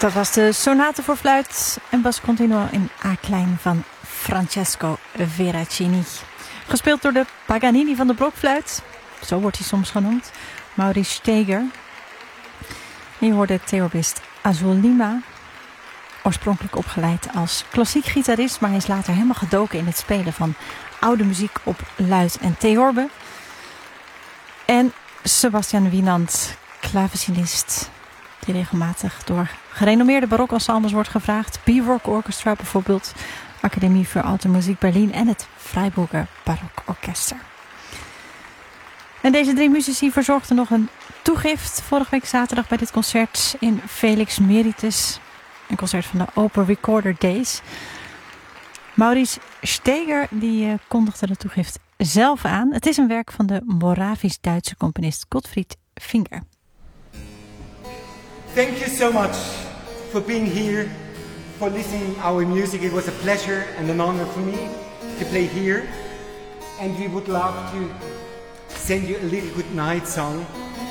Dat was de sonate voor fluit en bas continuo in A-klein van Francesco Veracini. Gespeeld door de Paganini van de blokfluit, zo wordt hij soms genoemd, Maurice Steger. En je hoorde theorbist Azul Lima, oorspronkelijk opgeleid als klassiek gitarist, maar hij is later helemaal gedoken in het spelen van oude muziek op luid en theorbe. En Sebastian Wienand, klavecinist, die regelmatig door gerenommeerde barokensembles wordt gevraagd. Björk Orchestra bijvoorbeeld, Academie voor Alte Muziek Berlin en het Freiburger Barokorchester. En deze drie muzici verzorgden nog een toegift vorige week zaterdag bij dit concert in Felix Meritus. Een concert van de Open Recorder Days. Maurice Steger die kondigde de toegift zelf aan. Het is een werk van de Moravisch-Duitse componist Gottfried Finger. Thank you so much for being here, for listening to our music. It was a pleasure and an honor for me to play here. And we would love to send you a little good night song